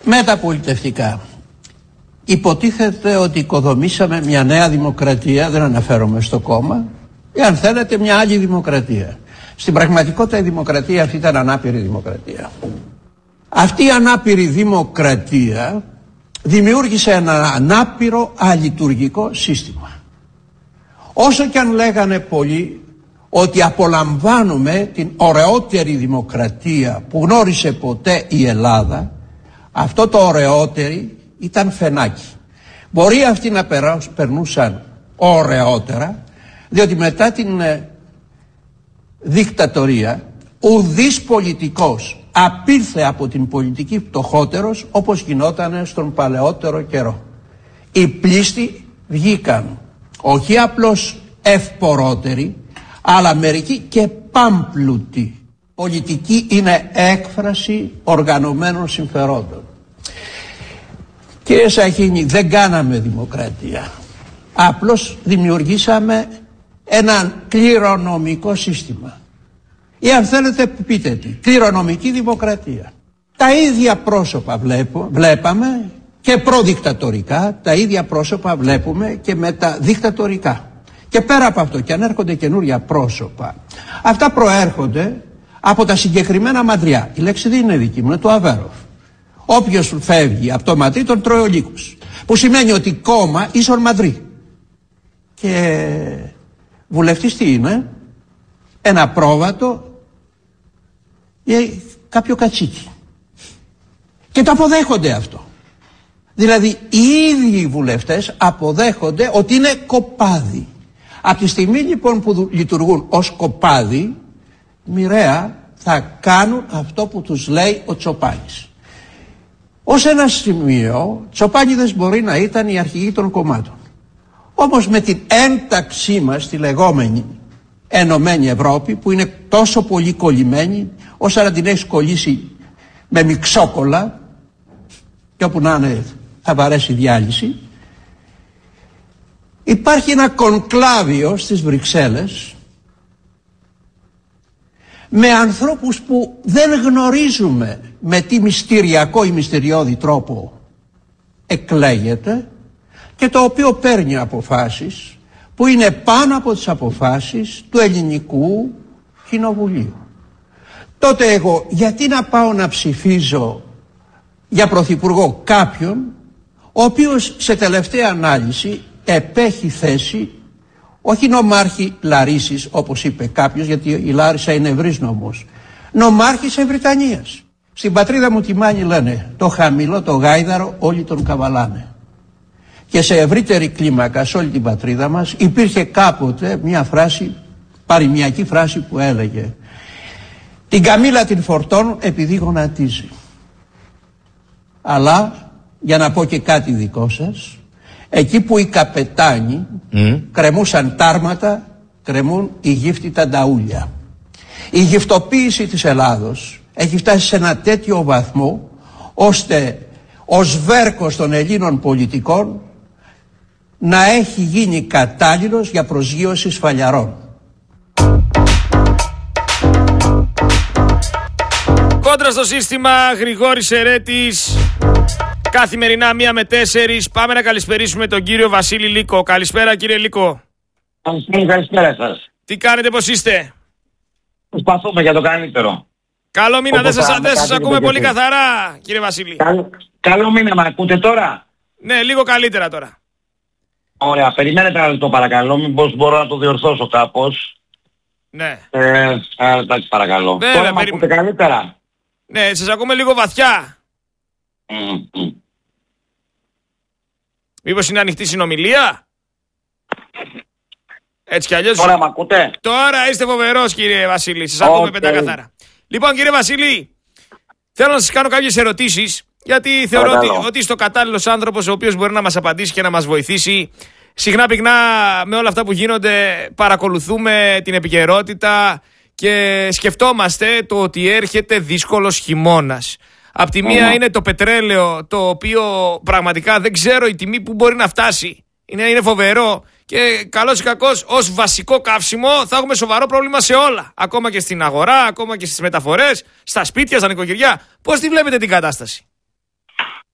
Μεταπολιτευτικά. Υποτίθεται ότι οικοδομήσαμε μια νέα δημοκρατία, δεν αναφέρομαι στο κόμμα, ή αν θέλετε μια άλλη δημοκρατία. Στην πραγματικότητα η δημοκρατία αυτή ήταν ανάπηρη δημοκρατία. Αυτή η ανάπηρη δημοκρατία δημιούργησε ένα ανάπηρο αλειτουργικό σύστημα. Όσο και αν λέγανε πολλοί ότι απολαμβάνουμε την ωραιότερη δημοκρατία που γνώρισε ποτέ η Ελλάδα, αυτό το ωραιότερη ήταν φαινάκι. Μπορεί αυτοί να περνούσαν ωραιότερα, διότι μετά την δικτατορία ουδής πολιτικός απήλθε από την πολιτική φτωχότερος όπως γινόταν στον παλαιότερο καιρό. Οι πλήστοι βγήκαν όχι απλώς ευπορότεροι, αλλά μερικοί και πάμπλουτοι. Πολιτική είναι έκφραση οργανωμένων συμφερόντων. Κύριε Σαχίνη, δεν κάναμε δημοκρατία. Απλώς δημιουργήσαμε ένα κληρονομικό σύστημα. Ή αν θέλετε πείτε τι, κληρονομική δημοκρατία. Τα ίδια πρόσωπα βλέπαμε και προδικτατορικά, τα ίδια πρόσωπα βλέπουμε και μεταδικτατορικά. Και πέρα από αυτό, και αν έρχονται καινούρια πρόσωπα, αυτά προέρχονται από τα συγκεκριμένα μαντριά. Η λέξη δεν είναι δική μου, είναι του Αβέροφ. Όποιος φεύγει από το μαντρί τον τρώει ο λύκος. Που σημαίνει ότι κόμμα ίσον μαντρί. Και βουλευτής τι είναι? Ένα πρόβατο ή κάποιο κατσίκι. Και το αποδέχονται αυτό. Δηλαδή οι ίδιοι οι βουλευτές αποδέχονται ότι είναι κοπάδι. Από τη στιγμή λοιπόν που λειτουργούν ως κοπάδι, μοιραία θα κάνουν αυτό που τους λέει ο Τσοπάνης. Ως ένα σημείο, Τσοπάνιδες μπορεί να ήταν οι αρχηγοί των κομμάτων. Όμως με την ένταξή μας στη λεγόμενη Ενωμένη Ευρώπη, που είναι τόσο πολύ κολλημένη, όσο να την έχεις κολλήσει με μιξόκολλα, και όπου να είναι θα βαρέσει διάλυση, υπάρχει ένα κονκλάβιο στις Βρυξέλλες με ανθρώπους που δεν γνωρίζουμε με τι μυστηριακό ή μυστηριώδη τρόπο εκλέγεται και το οποίο παίρνει αποφάσεις που είναι πάνω από τις αποφάσεις του ελληνικού κοινοβουλίου. Τότε εγώ γιατί να πάω να ψηφίζω για πρωθυπουργό κάποιον ο οποίος σε τελευταία ανάλυση επέχει θέση όχι νομάρχη Λαρίσης όπως είπε κάποιος, γιατί η Λάρισα είναι ευρύς νομός, νομάρχης Ευρυτανίας. Στην πατρίδα μου τη Μάνη λένε το χαμηλό το γάιδαρο όλοι τον καβαλάνε. Και σε ευρύτερη κλίμακα σε όλη την πατρίδα μας υπήρχε κάποτε μια φράση, παροιμιακή φράση που έλεγε την καμήλα την φορτώνουν επειδή γονατίζει. Αλλά για να πω και κάτι δικό σας, εκεί που οι καπετάνοι κρεμούσαν τάρματα, κρεμούν οι γύφτητα νταούλια. Η γυφτοποίηση της Ελλάδος έχει φτάσει σε ένα τέτοιο βαθμό ώστε ο σβέρκος των Ελλήνων πολιτικών να έχει γίνει κατάλληλος για προσγείωση σφαλιαρών. Κόντρα στο σύστημα, Γρηγόρης Ερέτης. Καθημερινά 1 με 4. Πάμε να καλησπερίσουμε τον κύριο Βασίλη Λύκο. Καλησπέρα κύριε Λύκο. Καλησπέρα σας. Τι κάνετε, πώς είστε? Προσπαθούμε για το καλύτερο. Καλό μήνα, δεν σας ακούμε πολύ καθαρά κύριε Βασίλη. Καλό μήνα, με ακούτε τώρα? Ναι, λίγο καλύτερα τώρα. Ωραία, περιμένετε ένα λεπτό παρακαλώ, μήπως μπορώ να το διορθώσω κάπως. Ναι. Εντάξει παρακαλώ. Τώρα με ακούτε καλύτερα? Ναι, σας ακούμε λίγο βαθιά. Μήπως είναι ανοιχτή συνομιλία? Έτσι κι αλλιώς. Τώρα με ακούτε? Τώρα είστε φοβερός κύριε Βασίλη, σας ακούμε πεντακαθάρα. Λοιπόν κύριε Βασίλη, θέλω να σας κάνω κάποιες ερωτήσεις, γιατί θεωρώ ότι είστε ο κατάλληλος άνθρωπος ο οποίος μπορεί να μας απαντήσει και να μας βοηθήσει. Συχνά πυκνά με όλα αυτά που γίνονται παρακολουθούμε την επικαιρότητα και σκεφτόμαστε το ότι έρχεται δύσκολος χειμώνας. Απ' τη μία είναι το πετρέλαιο, το οποίο πραγματικά δεν ξέρω η τιμή που μπορεί να φτάσει. Είναι φοβερό και καλώς ή κακώς ως βασικό καύσιμο θα έχουμε σοβαρό πρόβλημα σε όλα. Ακόμα και στην αγορά, ακόμα και στις μεταφορές, στα σπίτια, στα νοικοκυριά. Πώς τη βλέπετε την κατάσταση?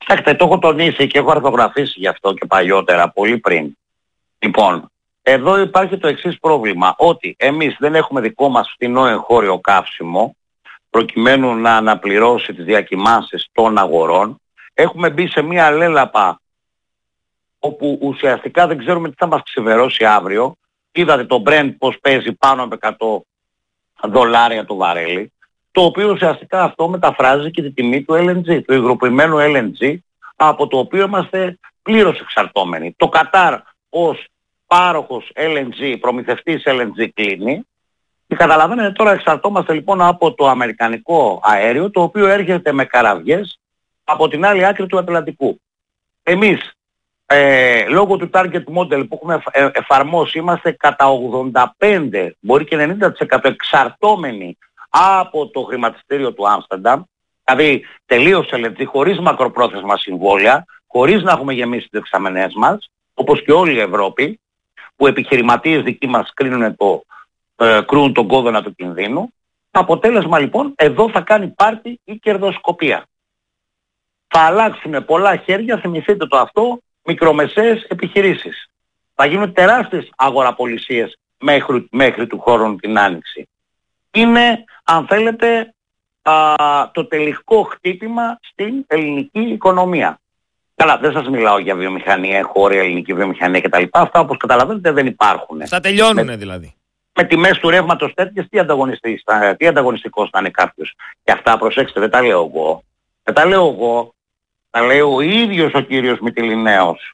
Κοιτάξτε, το έχω τονίσει και έχω αρθογραφήσει γι' αυτό και παλιότερα, πολύ πριν. Λοιπόν, εδώ υπάρχει το εξής πρόβλημα, ότι εμείς δεν έχουμε δικό μας φθηνό εγχώριο καύσιμο, προκειμένου να αναπληρώσει τις διακυμάνσεις των αγορών. Έχουμε μπει σε μια λέλαπα όπου ουσιαστικά δεν ξέρουμε τι θα μας ξεβερώσει αύριο. Είδατε το Brent πως παίζει πάνω από $100 το βαρέλι, το οποίο ουσιαστικά αυτό μεταφράζει και τη τιμή του LNG, του υγροποιημένου LNG, από το οποίο είμαστε πλήρως εξαρτώμενοι. Το Κατάρ ως πάροχος LNG, προμηθευτής LNG κλείνει και καταλαβαίνετε τώρα εξαρτώμαστε λοιπόν από το αμερικανικό αέριο, το οποίο έρχεται με καραβιές από την άλλη άκρη του Ατλαντικού. Εμείς λόγω του target model που έχουμε εφαρμόσει είμαστε κατά 85, μπορεί και 90% εξαρτώμενοι από το χρηματιστήριο του Άμστερνταμ, δηλαδή τελείως LNG, χωρίς μακροπρόθεσμα συμβόλαια, χωρίς να έχουμε γεμίσει τις δεξαμενές μας, όπως και όλη η Ευρώπη, που επιχειρηματίες δικοί μας κρούν τον κόδωνα του κινδύνου. Το αποτέλεσμα λοιπόν εδώ θα κάνει πάρτι η κερδοσκοπία. Θα αλλάξουν πολλά χέρια, θυμηθείτε το αυτό, μικρομεσαίες επιχειρήσεις. Θα γίνουν τεράστιες αγοραπολισίες μέχρι του χρόνου την Άνοιξη. Είναι, αν θέλετε, το τελικό χτύπημα στην ελληνική οικονομία. Καλά, δεν σας μιλάω για βιομηχανία, χώρια, ελληνική βιομηχανία κτλ. Αυτά όπως καταλαβαίνετε δεν υπάρχουν. Θα τελειώνουνε δηλαδή. Με τιμές του ρεύματος τέτοιες, τι ανταγωνιστικός θα είναι κάποιος. Και αυτά, προσέξτε, δεν τα λέω εγώ. Δεν τα λέω εγώ. Τα λέει ο ίδιος ο κύριος Μυτιληναίος.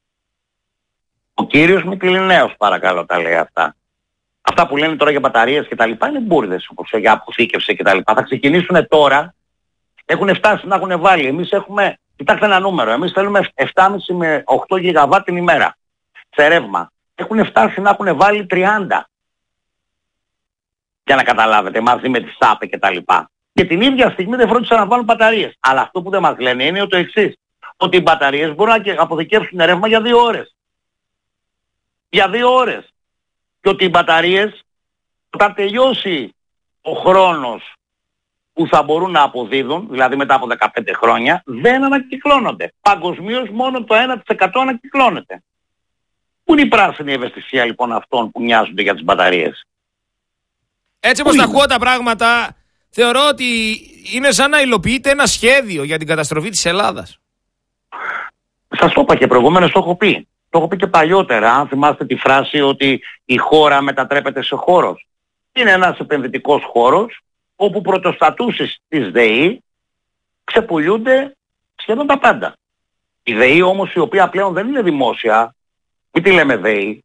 Ο κύριος Μυτιληναίος παρακαλώ τα λέει αυτά. Αυτά που λένε τώρα για μπαταρίες και τα λοιπά είναι μπουρδες, όπως για αποθήκευση και τα λοιπά. Θα ξεκινήσουν τώρα, έχουν φτάσει να έχουν βάλει. Εμείς έχουμε, κοιτάξτε ένα νούμερο, εμείς θέλουμε 7,5 με 8 γιγαβάτ την ημέρα σε ρεύμα. Έχουν φτάσει να έχουν βάλει 30. Για να καταλάβετε, μαζί με τις ΣΑΠΕ και τα λοιπά. Και την ίδια στιγμή δεν φρόντισαν να βάλουν μπαταρίες. Αλλά αυτό που δεν μας λένε είναι το εξής. Ότι οι μπαταρίες μπορούν να αποθηκεύσουν ρεύμα για 2 ώρες. Για 2 ώρες. Και ότι οι μπαταρίες όταν τελειώσει ο χρόνος που θα μπορούν να αποδίδουν, δηλαδή μετά από 15 χρόνια, δεν ανακυκλώνονται. Παγκοσμίως μόνο το 1% ανακυκλώνεται. Πού είναι η πράσινη ευαισθησία λοιπόν αυτών που νοιάζονται για τις μπαταρίες? Έτσι όπως τα ακούω τα πράγματα, θεωρώ ότι είναι σαν να υλοποιείται ένα σχέδιο για την καταστροφή της Ελλάδας. Σας το είπα και προηγουμένως, το έχω πει. Το έχω πει και παλιότερα, αν θυμάστε τη φράση ότι η χώρα μετατρέπεται σε χώρος. Είναι ένας επενδυτικός χώρος όπου πρωτοστατούσεις της ΔΕΗ ξεπουλιούνται σχεδόν τα πάντα. Η ΔΕΗ όμως, η οποία πλέον δεν είναι δημόσια, ή τι λέμε ΔΕΗ,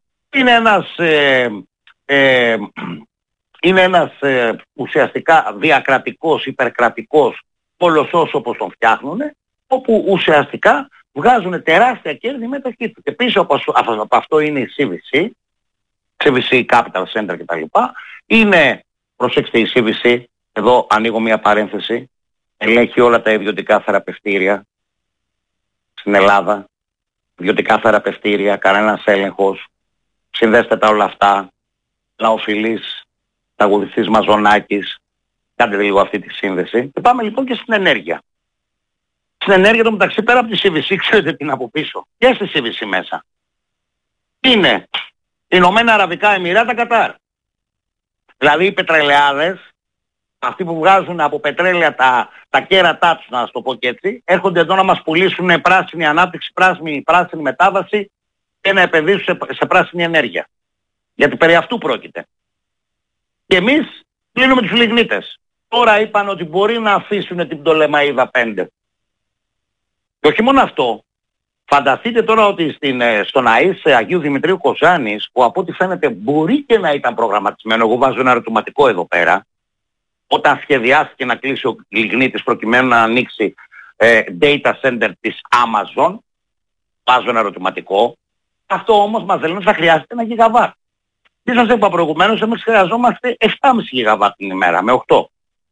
είναι ένας ουσιαστικά διακρατικός, υπερκρατικός κολοσσός όπως τον φτιάχνουν, όπου ουσιαστικά βγάζουν τεράστια κέρδη με τα χέρια. Και πίσω από αυτό είναι η CVC Capital Center κτλ. Είναι, προσέξτε, η CVC, εδώ ανοίγω μια παρένθεση, ελέγχει όλα τα ιδιωτικά θεραπευτήρια στην Ελλάδα. Ιδιωτικά θεραπευτήρια, κανένας έλεγχος, συνδέστε τα όλα αυτά, Λαοφιλής, τραγουδιστής Μαζονάκης, κάντε λίγο αυτή τη σύνδεση. Και πάμε λοιπόν και στην ενέργεια. Στην ενέργεια το μεταξύ, πέρα από τη CVC, ξέρετε τι είναι από πίσω. Και στη CVC μέσα. Είναι Ηνωμένα Αραβικά Εμιράτα, Κατάρ. Δηλαδή οι πετρελαιάδες, αυτοί που βγάζουν από πετρέλαια τα κέρατά τους, να το πω και έτσι, έρχονται εδώ να μας πουλήσουν πράσινη ανάπτυξη, πράσινη μετάβαση και να επενδύσουν σε πράσινη ενέργεια. Γιατί περί αυτού πρόκειται. Και εμείς κλείνουμε τους λιγνίτες. Τώρα είπαν ότι μπορεί να αφήσουν την Πτολεμαΐδα 5. Και όχι μόνο αυτό. Φανταστείτε τώρα ότι στον ΑΕΣ Αγίου Δημητρίου Κοζάνης, που από ό,τι φαίνεται μπορεί και να ήταν προγραμματισμένο, εγώ βάζω ένα ερωτηματικό εδώ πέρα, όταν σχεδιάστηκε να κλείσει ο λιγνίτης προκειμένου να ανοίξει data center της Amazon, βάζω ένα ερωτηματικό, αυτό όμως μας λένε ότι θα χρειάζεται 1 γιγαβάτ. Τι σας είπα προηγουμένως, εμείς χρειαζόμαστε 7,5 γιγαβάτ την ημέρα, με 8.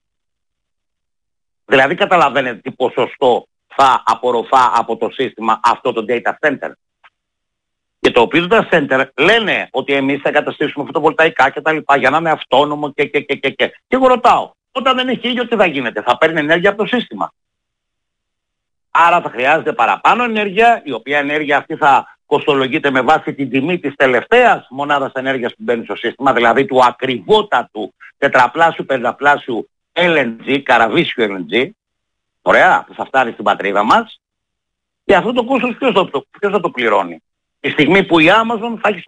Δηλαδή καταλαβαίνετε τι ποσοστό θα απορροφά από το σύστημα αυτό το data center. Και το οποίο data center λένε ότι εμείς θα εγκαταστήσουμε φωτοβολταϊκά και τα λοιπά για να είναι αυτόνομο και. Και εγώ ρωτάω, όταν δεν έχει ήλιο τι θα γίνεται, θα παίρνει ενέργεια από το σύστημα. Άρα θα χρειάζεται παραπάνω ενέργεια, η οποία ενέργεια αυτή θα κοστολογείται με βάση την τιμή της τελευταίας μονάδας ενέργειας που μπαίνει στο σύστημα, δηλαδή του ακριβότατου τετραπλάσιου, πενταπλάσιου LNG, καραβίσιου LNG, ωραία, που θα φτάνει στην πατρίδα μας. Και αυτό το κόστος ποιος θα το πληρώνει? Τη στιγμή που η Amazon θα έχει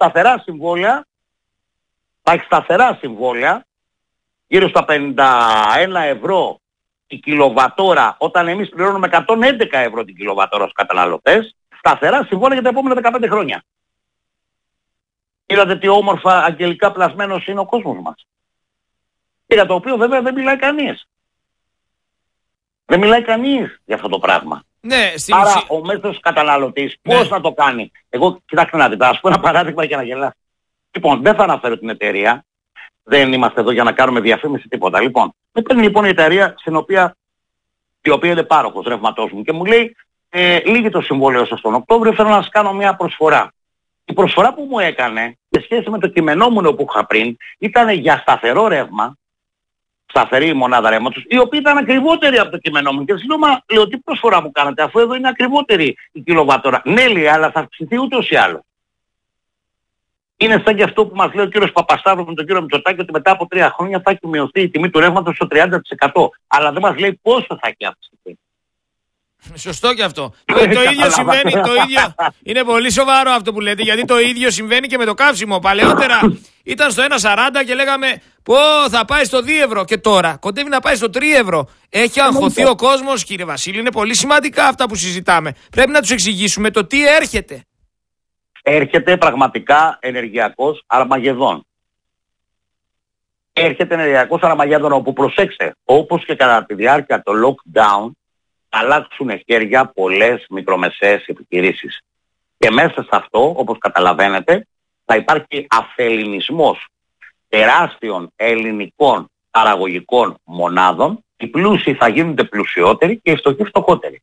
σταθερά συμβόλαια, γύρω στα 51 ευρώ η κιλοβατόρα, όταν εμείς πληρώνουμε 111 ευρώ την κιλοβατόρα στους καταναλωτές, σταθερά συμβόλαια για τα επόμενα 15 χρόνια. Είδατε τι όμορφα αγγελικά πλασμένος είναι ο κόσμος μας. Για το οποίο βέβαια δεν μιλάει κανείς. Δεν μιλάει κανείς για αυτό το πράγμα. Ναι, άρα ο μέσος καταναλωτής πώς θα το κάνει? Εγώ, κοιτάξτε να δείτε, ας πω ένα παράδειγμα για να γελάσετε. Λοιπόν, δεν θα αναφέρω την εταιρεία, δεν είμαστε εδώ για να κάνουμε διαφήμιση τίποτα. Λοιπόν, με παίρνει λοιπόν η εταιρεία η οποία είναι πάροχος ρεύματός μου και μου λέει λύγει το συμβόλαιο σας τον Οκτώβριο, θέλω να σας κάνω μια προσφορά. Η προσφορά που μου έκανε σε σχέση με το κειμενόμουνο που είχα πριν ήταν για σταθερό ρεύμα, σταθερή μονάδα ρεύματος, η οποία ήταν ακριβότερη από το κειμενόμουνο. Και λέω, τι προσφορά μου κάνατε, αφού εδώ είναι ακριβότερη η κιλοβατόρα? Ναι, λέει, αλλά θα αυξηθεί ούτως ή άλλως. Είναι σαν και αυτό που μας λέει ο κύριος Παπασταύρου με τον κύριο Μητσοτάκη, ότι μετά από 3 χρόνια θα έχει μειωθεί η τιμή του ρεύματος στο 30%. Αλλά δεν μας λέει πόσο θα έχει αυξηθεί. Σωστό και αυτό. Το ίδιο συμβαίνει, είναι πολύ σοβαρό αυτό που λέτε, γιατί το ίδιο συμβαίνει και με το καύσιμο. Παλαιότερα ήταν στο 1,40 και λέγαμε θα πάει στο 2 ευρώ και τώρα κοντεύει να πάει στο 3 ευρώ. Έχει αγχωθεί ο κόσμος, κύριε Βασίλη, είναι πολύ σημαντικά αυτά που συζητάμε. Πρέπει να τους εξηγήσουμε το τι έρχεται. Έρχεται πραγματικά ενεργειακός Αρμαγεδόν. Έρχεται ενεργειακός Αρμαγεδόν όπου, προσέξτε, όπως και κατά τη διάρκεια του lockdown, αλλάξουν χέρια πολλές μικρομεσαίες επιχειρήσεις. Και μέσα σε αυτό, όπως καταλαβαίνετε, θα υπάρχει αφελληνισμός τεράστιων ελληνικών παραγωγικών μονάδων. Οι πλούσιοι θα γίνονται πλουσιότεροι και οι φτωχοί φτωχότεροι.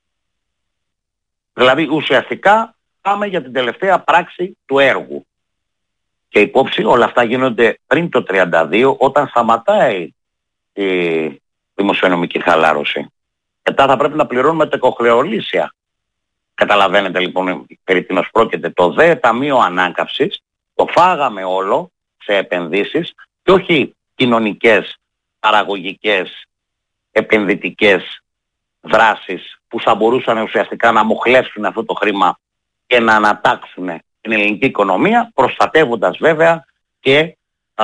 Δηλαδή ουσιαστικά πάμε για την τελευταία πράξη του έργου. Και υπόψη όλα αυτά γίνονται πριν το 1932, όταν σταματάει η δημοσιονομική χαλάρωση. Μετά θα πρέπει να πληρώνουμε τεκοχρεωλήσια. Καταλαβαίνετε λοιπόν περί τίνος πρόκειται. Το ΔΕ Ταμείο Ανάκαμψης το φάγαμε όλο σε επενδύσεις και όχι κοινωνικές, παραγωγικές, επενδυτικές δράσεις που θα μπορούσαν ουσιαστικά να μοχλεύσουν αυτό το χρήμα και να ανατάξουν την ελληνική οικονομία, προστατεύοντας βέβαια και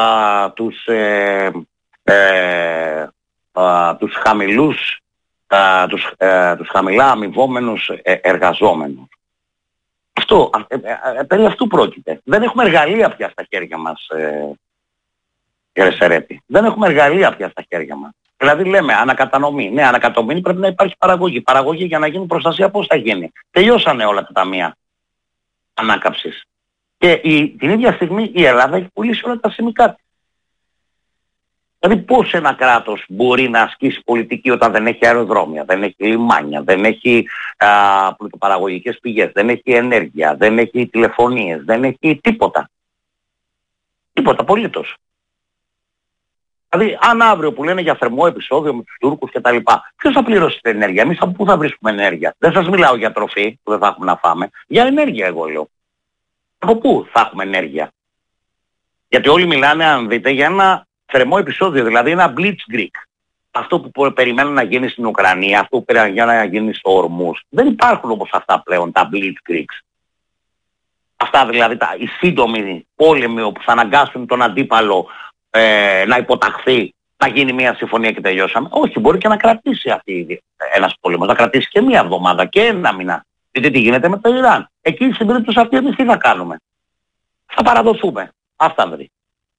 τους χαμηλούς, τους χαμηλά αμοιβόμενους εργαζόμενους. Αυτό, περί αυτού πρόκειται. Δεν έχουμε εργαλεία πια στα χέρια μας, κύριε Σερέτη. Δεν έχουμε εργαλεία πια στα χέρια μας. Δηλαδή λέμε ανακατανομή. Ναι, ανακατανομή πρέπει να υπάρχει παραγωγή. Παραγωγή για να γίνει προστασία πώς θα γίνει? Τελειώσανε όλα τα ταμεία ανάκαμψης. Και την ίδια στιγμή η Ελλάδα έχει πουλήσει όλα τα σημικά της. Δηλαδή πώς ένα κράτος μπορεί να ασκήσει πολιτική όταν δεν έχει αεροδρόμια, δεν έχει λιμάνια, δεν έχει πλουτοπαραγωγικές πηγές, δεν έχει ενέργεια, δεν έχει τηλεφωνίες, δεν έχει τίποτα. Τίποτα, απολύτως. Δηλαδή αν αύριο που λένε για θερμό επεισόδιο με τους Τούρκους κτλ. Ποιος θα πληρώσει την ενέργεια? Εμείς από πού θα βρίσκουμε ενέργεια? Δεν σας μιλάω για τροφή που δεν θα έχουμε να φάμε. Για ενέργεια εγώ λέω. Από πού θα έχουμε ενέργεια? Γιατί όλοι μιλάνε, αν δείτε, για ένα θερμό επεισόδιο, δηλαδή ένα blitzkrieg. Αυτό που περιμένουν να γίνει στην Ουκρανία, αυτό που περιμένουν να γίνει στο Ορμούς. Δεν υπάρχουν όπως αυτά πλέον τα blitzkriegs. Αυτά δηλαδή οι σύντομοι πόλεμοι όπου θα αναγκάσουν τον αντίπαλο να υποταχθεί, να γίνει μια συμφωνία και τελειώσαμε. Όχι, μπορεί και να κρατήσει ένας πόλεμος, να κρατήσει και μια εβδομάδα και ένα μήνα. Δείτε τι γίνεται με το Ιράν. Εκεί στην περίπτωση αυτή εμείς τι θα κάνουμε? Θα παραδοθούμε. Αυτά δηλαδή.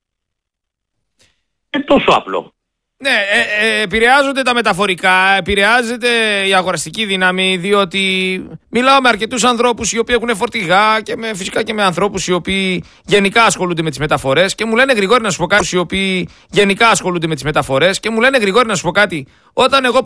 Είναι τόσο απλό. Ναι, επηρεάζονται τα μεταφορικά, επηρεάζεται η αγοραστική δύναμη, διότι μιλάω με αρκετούς ανθρώπους οι οποίοι έχουν φορτηγά και φυσικά και με ανθρώπους οι οποίοι γενικά ασχολούνται με τις μεταφορές και μου λένε, Γρηγόρη, να σου πω κάτι, όταν εγώ